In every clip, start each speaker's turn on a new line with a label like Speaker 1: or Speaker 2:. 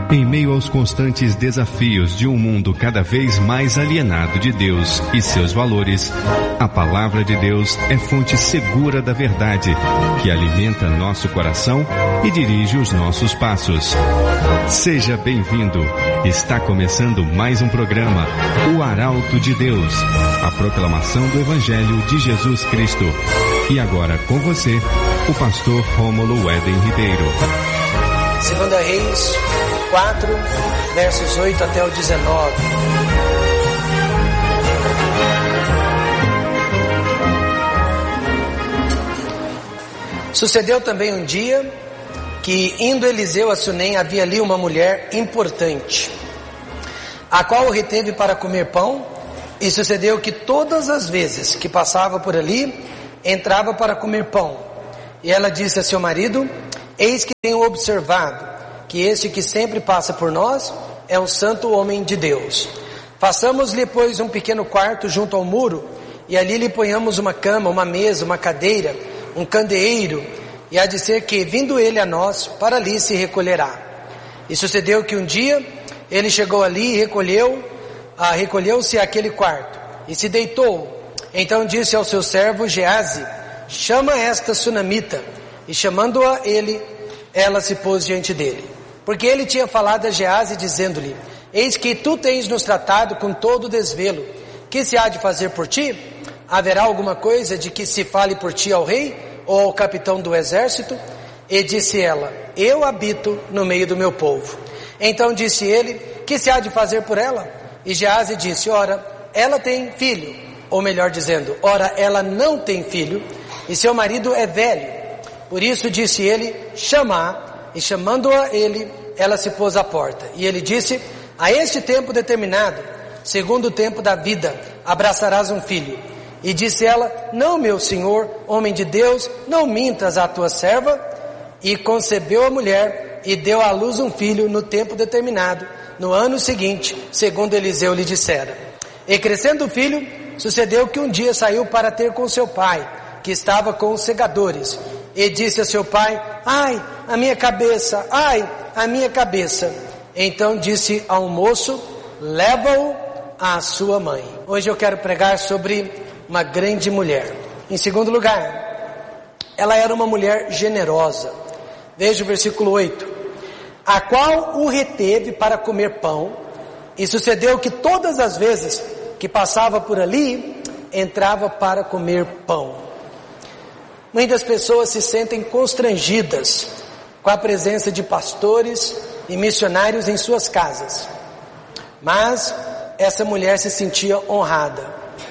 Speaker 1: Em meio aos constantes desafios de um mundo cada vez mais alienado de Deus e seus valores, a palavra de Deus é fonte segura da verdade, que alimenta nosso coração e dirige os nossos passos. Seja bem-vindo. Está começando mais um programa, O Arauto de Deus, a proclamação do Evangelho de Jesus Cristo. E agora com você, o pastor Rômulo Éden Ribeiro.
Speaker 2: 2 Reis 4, versos 8 até o 19. Sucedeu também um dia que, indo Eliseu a Sunem, havia ali uma mulher importante, a qual o reteve para comer pão, e sucedeu que todas as vezes que passava por ali, entrava para comer pão. E ela disse a seu marido: eis que tenho observado que este que sempre passa por nós é um santo homem de Deus. Façamos-lhe, pois, um pequeno quarto junto ao muro, e ali lhe ponhamos uma cama, uma mesa, uma cadeira, um candeeiro, e há de ser que, vindo ele a nós, para ali se recolherá. E sucedeu que um dia ele chegou ali e recolheu-se àquele quarto, e se deitou. Então disse ao seu servo Geazi: chama esta sunamita. E chamando-a ele, ela se pôs diante dele. Porque ele tinha falado a Geazi, dizendo-lhe: eis que tu tens nos tratado com todo desvelo. Que se há de fazer por ti? Haverá alguma coisa de que se fale por ti ao rei, ou ao capitão do exército? E disse ela: eu habito no meio do meu povo. Então disse ele: que se há de fazer por ela? E Geazi disse: ora, ela tem filho. Ou melhor dizendo, ora, ela não tem filho, e seu marido é velho. Por isso disse ele: chama-a. E chamando-a ele, ela se pôs à porta. E ele disse: a este tempo determinado, segundo o tempo da vida, abraçarás um filho. E disse ela: não, meu senhor, homem de Deus, não mintas à tua serva. E concebeu a mulher, e deu à luz um filho no tempo determinado, no ano seguinte, segundo Eliseu lhe dissera. E crescendo o filho, sucedeu que um dia saiu para ter com seu pai, que estava com os segadores. E disse a seu pai: ai, a minha cabeça, ai, a minha cabeça. Então disse ao moço: leva-o à sua mãe. Hoje eu quero pregar sobre uma grande mulher. Em segundo lugar, ela era uma mulher generosa. Veja o versículo 8. A qual o reteve para comer pão, e sucedeu que todas as vezes que passava por ali, entrava para comer pão. Muitas pessoas se sentem constrangidas com a presença de pastores e missionários em suas casas. Mas essa mulher se sentia honrada.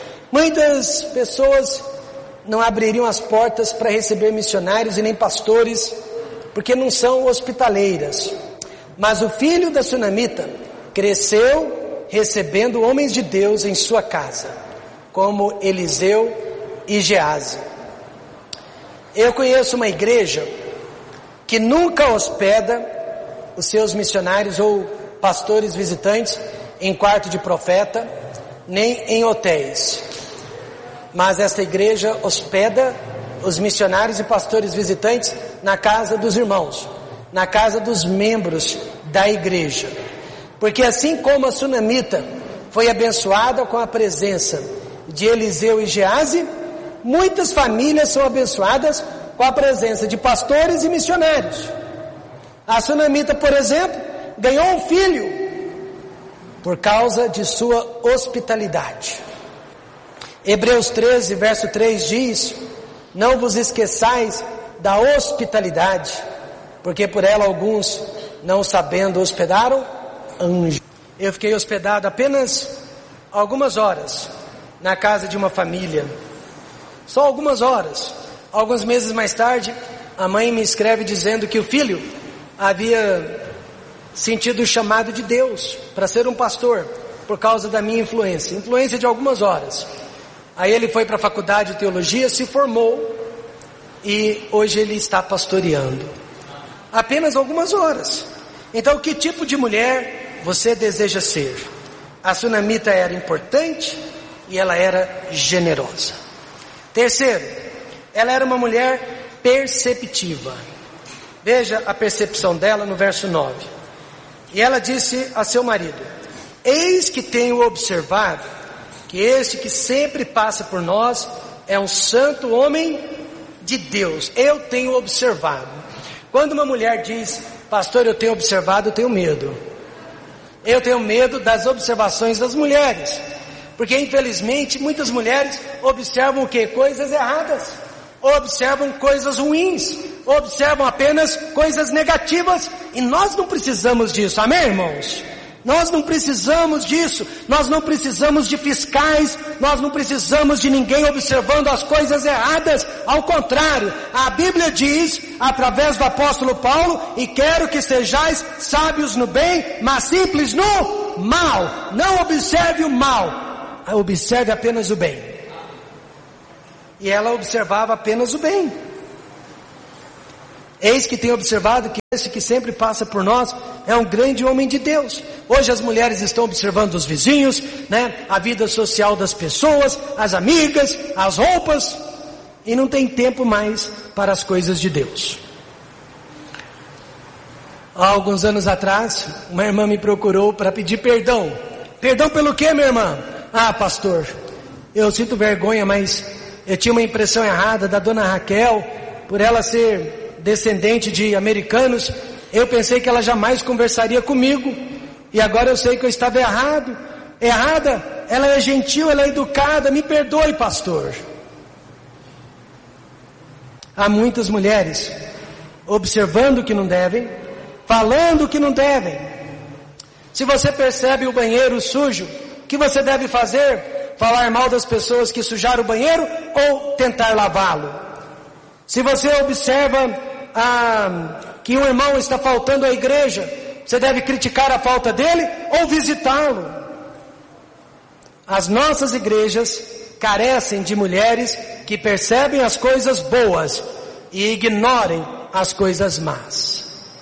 Speaker 2: Muitas pessoas não abririam as portas para receber missionários e nem pastores, porque não são hospitaleiras. Mas o filho da sunamita cresceu recebendo homens de Deus em sua casa, como Eliseu e Geazi. Eu conheço uma igreja que nunca hospeda os seus missionários ou pastores visitantes em quarto de profeta, nem em hotéis. Mas esta igreja hospeda os missionários e pastores visitantes na casa dos irmãos, na casa dos membros da igreja. Porque assim como a sunamita foi abençoada com a presença de Eliseu e Geazi, muitas famílias são abençoadas com a presença de pastores e missionários. A sunamita, por exemplo, ganhou um filho por causa de sua hospitalidade. Hebreus 13, verso 3 diz: não vos esqueçais da hospitalidade, porque por ela alguns, não sabendo, hospedaram anjos. Eu fiquei hospedado apenas algumas horas na casa de uma família, só algumas horas. Alguns meses mais tarde, a mãe me escreve dizendo que o filho havia sentido o chamado de Deus para ser um pastor, por causa da minha influência de algumas horas. Aí ele foi para a faculdade de teologia, se formou, e hoje ele está pastoreando. Apenas algumas horas. Então, que tipo de mulher você deseja ser? A sunamita era importante e ela era generosa. Terceiro, ela era uma mulher perceptiva. Veja a percepção dela no verso 9. E ela disse a seu marido: eis que tenho observado que este que sempre passa por nós é um santo homem de Deus. Eu tenho observado. Quando uma mulher diz: pastor, eu tenho observado, eu tenho medo. Eu tenho medo das observações das mulheres, porque infelizmente muitas mulheres observam o quê? Coisas erradas, observam coisas ruins, observam apenas coisas negativas, e nós não precisamos disso, amém, irmãos? Nós não precisamos disso, nós não precisamos de fiscais, nós não precisamos de ninguém observando as coisas erradas. Ao contrário, a Bíblia diz, através do apóstolo Paulo: e quero que sejais sábios no bem, mas simples no mal. Não observe o mal, observe apenas o bem. E ela observava apenas o bem. Eis que tenho observado que esse que sempre passa por nós é um grande homem de Deus. Hoje as mulheres estão observando os vizinhos, a vida social das pessoas, as amigas, as roupas, e não tem tempo mais para as coisas de Deus. Há alguns anos atrás, uma irmã me procurou para pedir perdão. Perdão pelo quê, minha irmã? Ah, pastor, eu sinto vergonha, mas eu tinha uma impressão errada da dona Raquel, por ela ser descendente de americanos. Eu pensei que ela jamais conversaria comigo, e agora eu sei que eu estava errada. Ela é gentil, ela é educada, me perdoe, pastor. Há muitas mulheres observando o que não devem, falando o que não devem. Se você percebe o banheiro sujo, o que você deve fazer? Falar mal das pessoas que sujaram o banheiro ou tentar lavá-lo? Se você observa que um irmão está faltando à igreja, você deve criticar a falta dele ou visitá-lo. As nossas igrejas carecem de mulheres que percebem as coisas boas e ignorem as coisas más.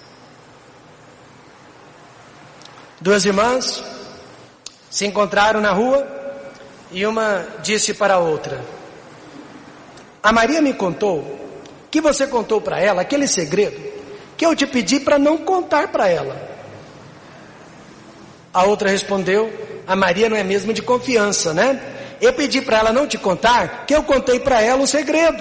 Speaker 2: Duas irmãs se encontraram na rua e uma disse para a outra: a Maria me contou que você contou para ela aquele segredo que eu te pedi para não contar para ela. A outra respondeu: a Maria não é mesmo de confiança, né? Eu pedi para ela não te contar, que eu contei para ela o segredo.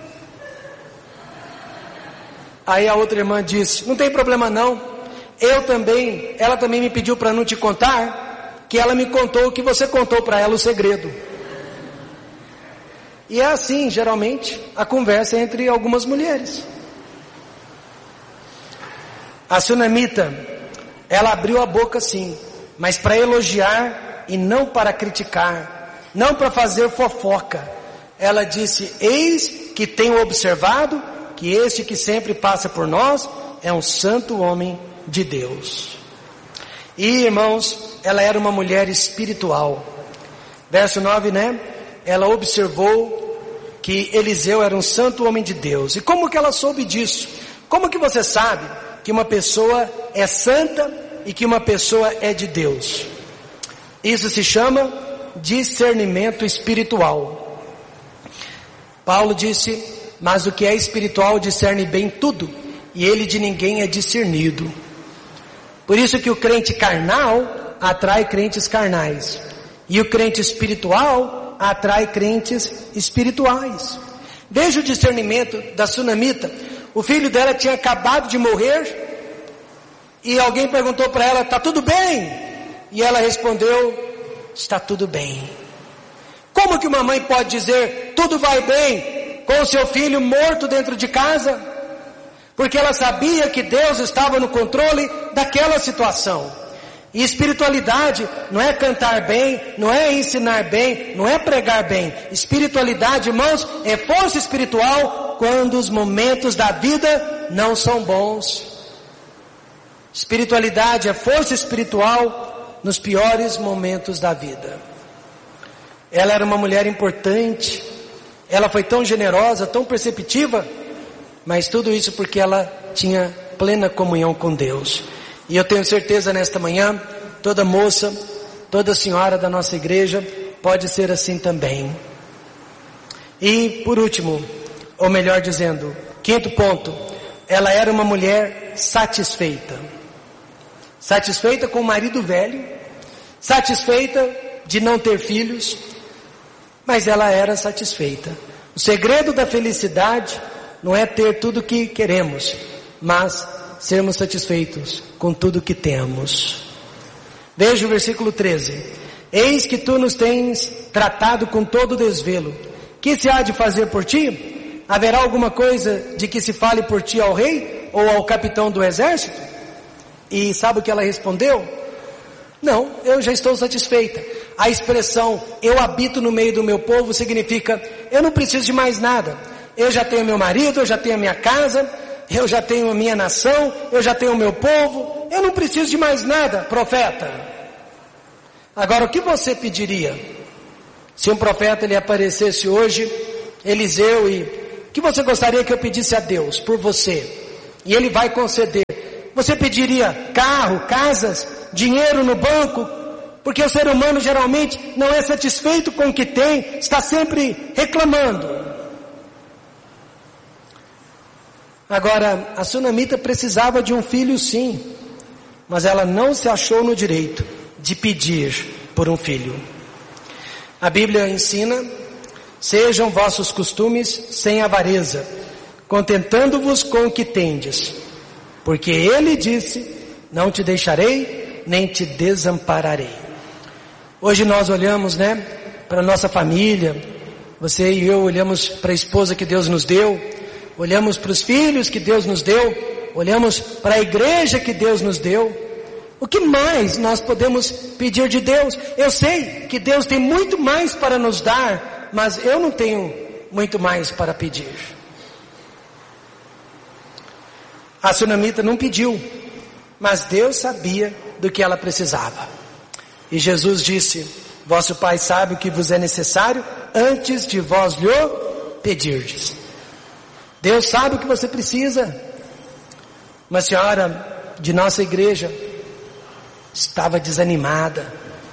Speaker 2: Aí a outra irmã disse: não tem problema não, ela também me pediu para não te contar, que ela me contou que você contou para ela o segredo. E é assim, geralmente, a conversa entre algumas mulheres. A sunamita, ela abriu a boca sim, mas para elogiar e não para criticar, não para fazer fofoca. Ela disse: eis que tenho observado que este que sempre passa por nós é um santo homem de Deus. E, irmãos, ela era uma mulher espiritual. Verso 9, Ela observou que Eliseu era um santo homem de Deus. E como que ela soube disso? Como que você sabe que uma pessoa é santa e que uma pessoa é de Deus? Isso se chama discernimento espiritual. Paulo disse: mas o que é espiritual discerne bem tudo, e ele de ninguém é discernido. Por isso que o crente carnal atrai crentes carnais, e o crente espiritual atrai crentes espirituais. Veja o discernimento da sunamita. O filho dela tinha acabado de morrer, e alguém perguntou para ela: está tudo bem? E ela respondeu: está tudo bem. Como que uma mãe pode dizer tudo vai bem com o seu filho morto dentro de casa? Porque ela sabia que Deus estava no controle daquela situação. E espiritualidade não é cantar bem, não é ensinar bem, não é pregar bem. Espiritualidade, irmãos, é força espiritual quando os momentos da vida não são bons. Espiritualidade é força espiritual nos piores momentos da vida. Ela era uma mulher importante, ela foi tão generosa, tão perceptiva, mas tudo isso porque ela tinha plena comunhão com Deus. E eu tenho certeza nesta manhã, toda moça, toda senhora da nossa igreja pode ser assim também. E por último, ou melhor dizendo, quinto ponto, ela era uma mulher satisfeita. satisfeita com o marido velho, satisfeita de não ter filhos, mas ela era satisfeita. O segredo da felicidade não é ter tudo o que queremos, mas sermos satisfeitos com tudo o que temos. Veja o versículo 13. Eis que tu nos tens tratado com todo desvelo. Que se há de fazer por ti? Haverá alguma coisa de que se fale por ti ao rei ou ao capitão do exército? E sabe o que ela respondeu? Não, eu já estou satisfeita. A expressão eu habito no meio do meu povo significa eu não preciso de mais nada. Eu já tenho meu marido, eu já tenho a minha casa, eu já tenho a minha nação, eu já tenho o meu povo, eu não preciso de mais nada, profeta. Agora, o que você pediria? Se um profeta lhe aparecesse hoje, Eliseu, e o que você gostaria que eu pedisse a Deus por você? E Ele vai conceder. Você pediria carro, casas, dinheiro no banco? Porque o ser humano geralmente não é satisfeito com o que tem, está sempre reclamando. Agora, a sunamita precisava de um filho sim, mas ela não se achou no direito de pedir por um filho. A Bíblia ensina: sejam vossos costumes sem avareza, contentando-vos com o que tendes, porque Ele disse, não te deixarei, nem te desampararei. Hoje nós olhamos, para a nossa família, você e eu olhamos para a esposa que Deus nos deu, olhamos para os filhos que Deus nos deu, olhamos para a igreja que Deus nos deu. O que mais nós podemos pedir de Deus? Eu sei que Deus tem muito mais para nos dar, mas eu não tenho muito mais para pedir. A sunamita não pediu, mas Deus sabia do que ela precisava. E Jesus disse: vosso Pai sabe o que vos é necessário antes de vós lhe pedirdes. Deus sabe o que você precisa. Uma senhora de nossa igreja estava desanimada,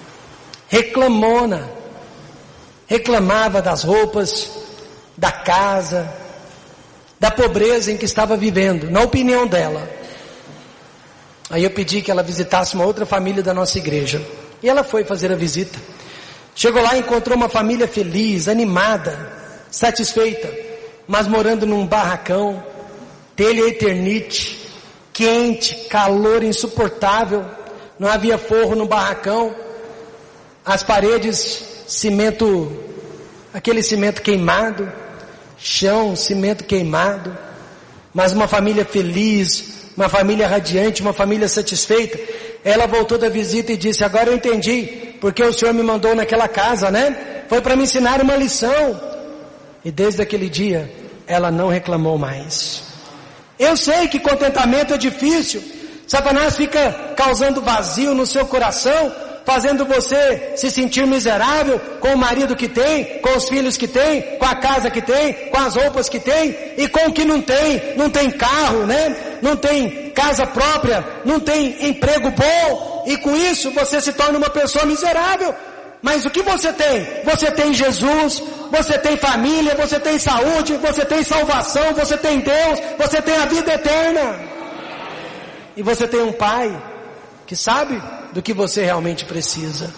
Speaker 2: reclamava das roupas, da casa, da pobreza em que estava vivendo, na opinião dela. Aí eu pedi que ela visitasse uma outra família da nossa igreja, e ela foi fazer a visita. Chegou lá e encontrou uma família feliz, animada, satisfeita, mas morando num barracão, telha eternite, quente, calor insuportável. Não havia forro no barracão, as paredes, cimento, aquele cimento queimado, chão, cimento queimado, mas uma família feliz, uma família radiante, uma família satisfeita. Ela voltou da visita e disse: agora eu entendi, porque o Senhor me mandou naquela casa, Foi para me ensinar uma lição. E desde aquele dia, ela não reclamou mais. Eu sei que contentamento é difícil. Satanás fica causando vazio no seu coração, fazendo você se sentir miserável com o marido que tem, com os filhos que tem, com a casa que tem, com as roupas que tem, e com o que não tem carro, não tem casa própria, não tem emprego bom, e com isso você se torna uma pessoa miserável. Mas o que você tem? Você tem Jesus, você tem família, você tem saúde, você tem salvação, você tem Deus, você tem a vida eterna. E você tem um Pai que sabe do que você realmente precisa.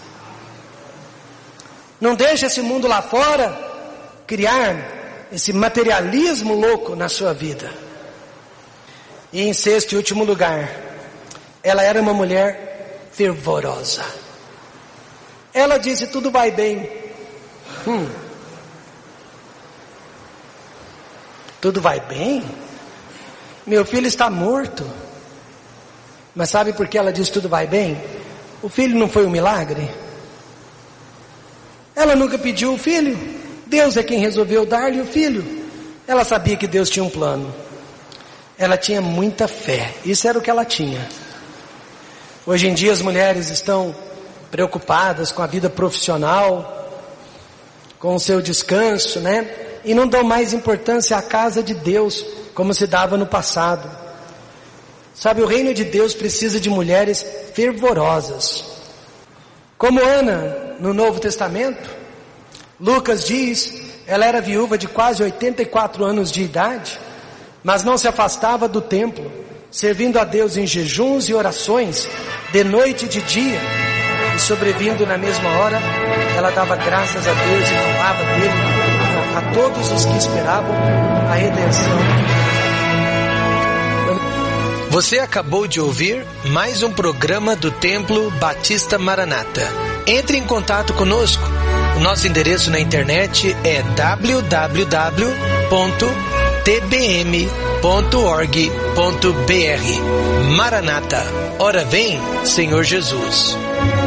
Speaker 2: Não deixe esse mundo lá fora criar esse materialismo louco na sua vida. E em sexto e último lugar, ela era uma mulher fervorosa. Ela disse: tudo vai bem. Tudo vai bem? Meu filho está morto. Mas sabe por que ela diz tudo vai bem? O filho não foi um milagre? Ela nunca pediu o filho. Deus é quem resolveu dar-lhe o filho. Ela sabia que Deus tinha um plano. Ela tinha muita fé. Isso era o que ela tinha. Hoje em dia as mulheres estão preocupadas com a vida profissional, com o seu descanso, E não dão mais importância à casa de Deus, como se dava no passado. Sabe, o reino de Deus precisa de mulheres fervorosas. Como Ana, no Novo Testamento, Lucas diz, ela era viúva de quase 84 anos de idade, mas não se afastava do templo, servindo a Deus em jejuns e orações, de noite e de dia, e sobrevindo na mesma hora, ela dava graças a Deus e falava dele a todos os que esperavam a redenção. Você acabou de ouvir mais um programa do Templo Batista Maranata. Entre em contato conosco. O nosso endereço na internet é www.tbm.org.br. Maranata, ora vem, Senhor Jesus.